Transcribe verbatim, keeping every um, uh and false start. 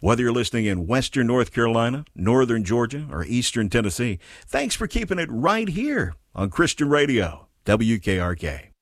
Whether you're listening in Western North Carolina, Northern Georgia, or Eastern Tennessee, thanks for keeping it right here on Christian Radio, W K R K.